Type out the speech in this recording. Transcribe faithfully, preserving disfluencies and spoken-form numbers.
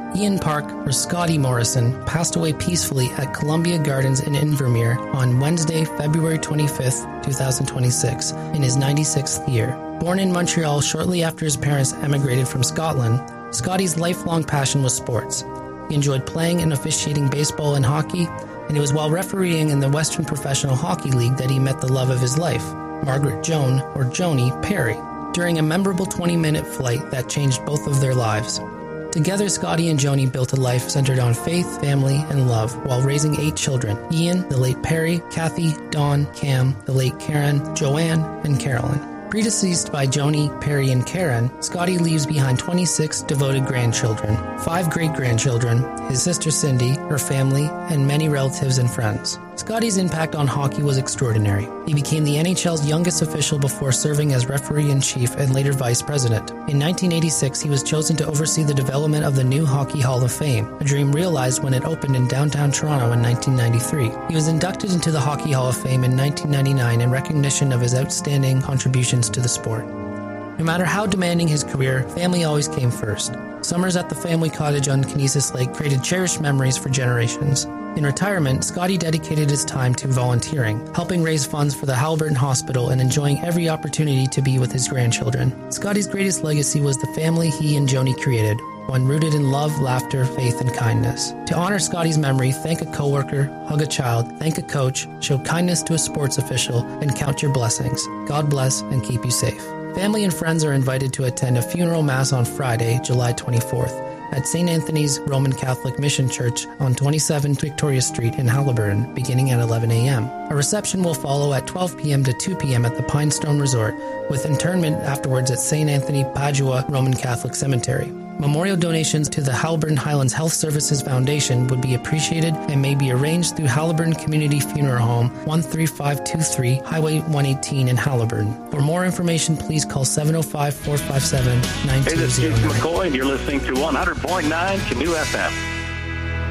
Ian Park, or Scotty Morrison, passed away peacefully at Columbia Gardens in Invermere on Wednesday, February twenty-fifth, twenty twenty-six, in his ninety-sixth year. Born in Montreal shortly after his parents emigrated from Scotland, Scotty's lifelong passion was sports. He enjoyed playing and officiating baseball and hockey, and it was while refereeing in the Western Professional Hockey League that he met the love of his life, Margaret Joan, or Joni, Perry, during a memorable twenty-minute flight that changed both of their lives. Together, Scotty and Joni built a life centered on faith, family, and love while raising eight children: Ian, the late Perry, Kathy, Dawn, Cam, the late Karen, Joanne, and Carolyn. Predeceased by Joni, Perry, and Karen, Scotty leaves behind twenty-six devoted grandchildren, five great-grandchildren, his sister Cindy, her family, and many relatives and friends. Scotty's impact on hockey was extraordinary. He became the N H L's youngest official before serving as referee-in-chief and later vice president. In nineteen eighty-six, he was chosen to oversee the development of the new Hockey Hall of Fame, a dream realized when it opened in downtown Toronto in nineteen ninety-three. He was inducted into the Hockey Hall of Fame in nineteen ninety-nine in recognition of his outstanding contributions to the sport. No matter how demanding his career, family always came first. Summers at the family cottage on Kinesis Lake created cherished memories for generations. In retirement, Scotty dedicated his time to volunteering, helping raise funds for the Haliburton Hospital and enjoying every opportunity to be with his grandchildren. Scotty's greatest legacy was the family he and Joni created, one rooted in love, laughter, faith, and kindness. To honor Scotty's memory, thank a coworker, hug a child, thank a coach, show kindness to a sports official, and count your blessings. God bless and keep you safe. Family and friends are invited to attend a funeral mass on Friday, July twenty-fourth, at Saint Anthony's Roman Catholic Mission Church on twenty-seven Victoria Street in Haliburton, beginning at eleven a.m. A reception will follow at twelve p.m. to two p.m. at the Pinestone Resort, with interment afterwards at Saint Anthony Padua Roman Catholic Cemetery. Memorial donations to the Haliburton Highlands Health Services Foundation would be appreciated and may be arranged through Haliburton Community Funeral Home, one three five two three Highway one eighteen in Haliburton. For more information, please call seven oh five, four five seven, nine two zero nine. Hey, this is McCoy, and you're listening to one hundred point nine Canoe F M.